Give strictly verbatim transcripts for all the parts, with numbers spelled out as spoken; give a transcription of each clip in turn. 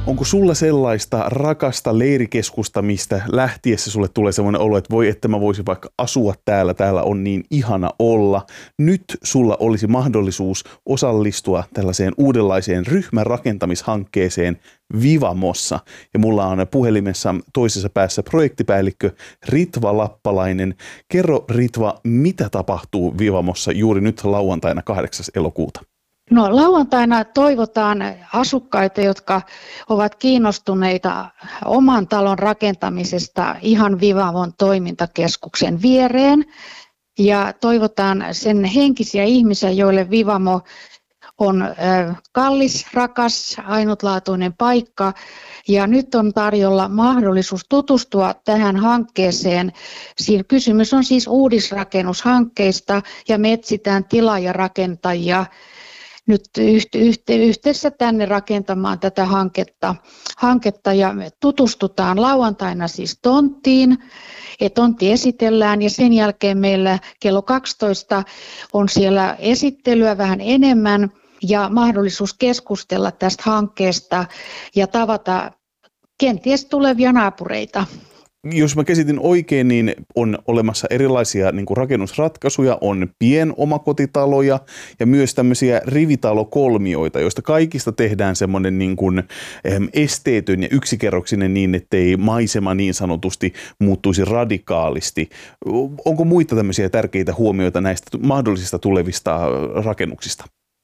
Onko sulla sellaista rakasta leirikeskusta, mistä lähtiessä sulle tulee semmoinen olo, että voi, että mä voisin vaikka asua täällä, täällä on niin ihana olla. Nyt sulla olisi mahdollisuus osallistua tällaiseen uudenlaiseen ryhmärakentamishankkeeseen Vivamossa. Ja mulla on puhelimessa toisessa päässä projektipäällikkö Ritva Lappalainen. Kerro Ritva, mitä tapahtuu Vivamossa juuri nyt lauantaina kahdeksas elokuuta? No lauantaina toivotaan asukkaita, jotka ovat kiinnostuneita oman talon rakentamisesta ihan Vivamon toimintakeskuksen viereen. Ja toivotaan sen henkisiä ihmisiä, joille Vivamo on kallis, rakas, ainutlaatuinen paikka. Ja nyt on tarjolla mahdollisuus tutustua tähän hankkeeseen. Siinä kysymys on siis uudisrakennushankkeista ja me etsitään tilaajarakentajia nyt yhdessä tänne rakentamaan tätä hanketta, hanketta ja me tutustutaan lauantaina siis tonttiin. Ja tontti esitellään ja sen jälkeen meillä kello kaksitoista on siellä esittelyä vähän enemmän ja mahdollisuus keskustella tästä hankkeesta ja tavata kenties tulevia naapureita. Jos mä käsitin oikein, niin on olemassa erilaisia niin kuin rakennusratkaisuja, on pienomakotitaloja ja myös tämmöisiä rivitalokolmioita, joista kaikista tehdään semmoinen niin kuin esteetön ja yksikerroksinen niin, ettei maisema niin sanotusti muuttuisi radikaalisti. Onko muita tämmöisiä tärkeitä huomioita näistä mahdollisista tulevista rakennuksista?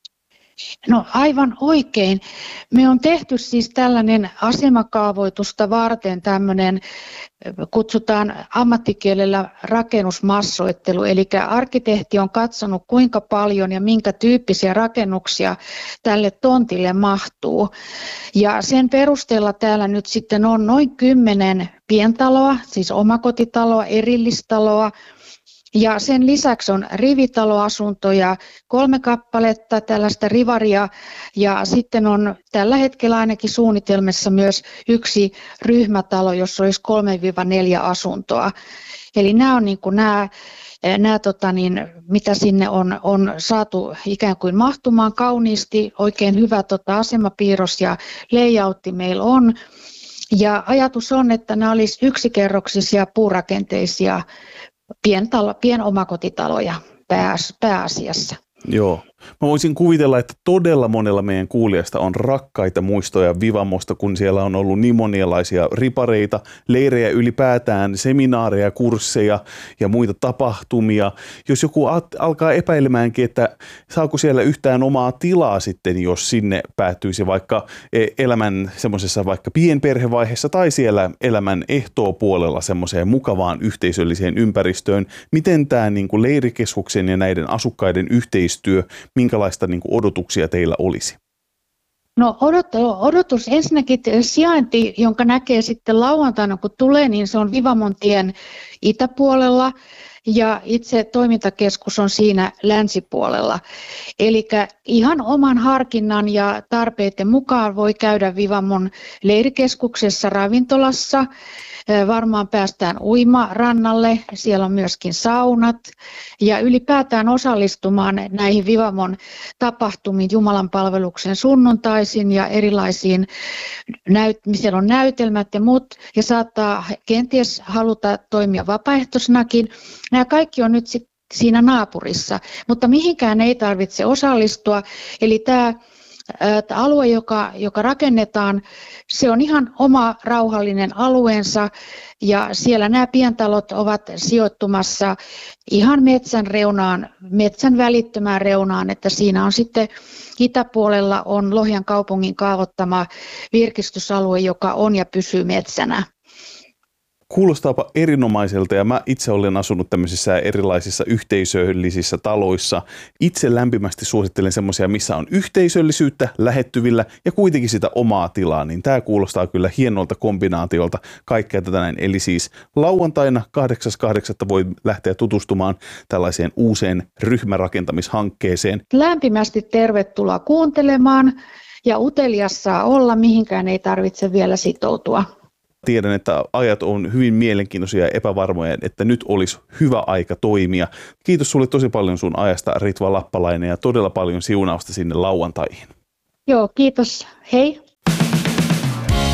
No aivan oikein. Me on tehty siis tällainen asemakaavoitusta varten tämmöinen, kutsutaan ammattikielellä rakennusmassoittelu, eli arkkitehti on katsonut kuinka paljon ja minkä tyyppisiä rakennuksia tälle tontille mahtuu. Ja sen perusteella täällä nyt sitten on noin kymmenen pientaloa, siis omakotitaloa, erillistaloa, ja sen lisäksi on rivitaloasuntoja, kolme kappaletta, tällaista rivaria, ja sitten on tällä hetkellä ainakin suunnitelmassa myös yksi ryhmätalo, jossa olisi kolmesta neljään asuntoa. Eli nämä on niin kuin nämä, nämä tota niin, mitä sinne on, on saatu ikään kuin mahtumaan kauniisti, oikein hyvä tota asemapiirros ja layoutti meillä on. Ja ajatus on, että nämä olisi yksikerroksisia puurakenteisia Pientalo, pienomakotitaloja pääas, pääasiassa. Joo. Mä voisin kuvitella, että todella monella meidän kuulijasta on rakkaita muistoja Vivamosta, kun siellä on ollut niin monialaisia ripareita, leirejä ylipäätään, seminaareja, kursseja ja muita tapahtumia. Jos joku alkaa epäilemäänkin, että saako siellä yhtään omaa tilaa sitten, jos sinne päätyisi vaikka elämän semmoisessa vaikka pienperhevaiheessa tai siellä elämän ehtoopuolella semmoiseen mukavaan yhteisölliseen ympäristöön, miten tämä niin kuin leirikeskuksen ja näiden asukkaiden yhteistyö, minkälaista niin kuin odotuksia teillä olisi? No odotus ensinnäkin sijainti, jonka näkee sitten lauantaina kun tulee, niin se on Vivamontien itäpuolella ja itse toimintakeskus on siinä länsipuolella. Eli ihan oman harkinnan ja tarpeiden mukaan voi käydä Vivamon leirikeskuksessa ravintolassa. Varmaan päästään uimarannalle, siellä on myöskin saunat ja ylipäätään osallistumaan näihin Vivamon tapahtumiin Jumalan palveluksen sunnuntaisin ja erilaisiin, siellä on näytelmät ja muut ja saattaa kenties haluta toimia vapaaehtoisnakin. Nämä kaikki on nyt sit siinä naapurissa, mutta mihinkään ei tarvitse osallistua, eli tämä Tämä alue, joka, joka rakennetaan, se on ihan oma rauhallinen alueensa ja siellä nämä pientalot ovat sijoittumassa ihan metsän reunaan, metsän välittömään reunaan, että siinä on sitten itäpuolella on Lohjan kaupungin kaavoittama virkistysalue, joka on ja pysyy metsänä. Kuulostaapa erinomaiselta ja mä itse olen asunut tämmöisissä erilaisissa yhteisöllisissä taloissa. Itse lämpimästi suosittelen semmoisia, missä on yhteisöllisyyttä lähettyvillä ja kuitenkin sitä omaa tilaa, niin tämä kuulostaa kyllä hienolta kombinaatiolta kaikkea tätä näin. Eli siis lauantaina kahdeksas kahdeksatta voi lähteä tutustumaan tällaiseen uuseen ryhmärakentamishankkeeseen. Lämpimästi tervetuloa kuuntelemaan ja utelias saa olla, mihinkään ei tarvitse vielä sitoutua. Tiedän, että ajat on hyvin mielenkiintoisia ja epävarmoja, että nyt olisi hyvä aika toimia. Kiitos sulle tosi paljon sun ajasta, Ritva Lappalainen, ja todella paljon siunausta sinne lauantaihin. Joo, kiitos. Hei.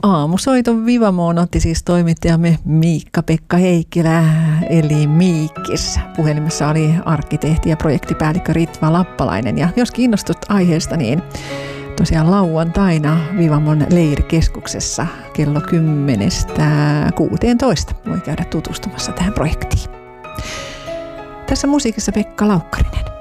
Aamusoiton Vivamoon otti siis toimittajamme Miikka-Pekka Heikkilä, eli Miikkis. Puhelimessa oli arkkitehti ja projektipäällikkö Ritva Lappalainen. Ja jos kiinnostut aiheesta, niin tosiaan lauantaina Vivamon leirikeskuksessa kello kymmenestä kuuteentoista voi käydä tutustumassa tähän projektiin. Tässä musiikissa Pekka Laukkarinen.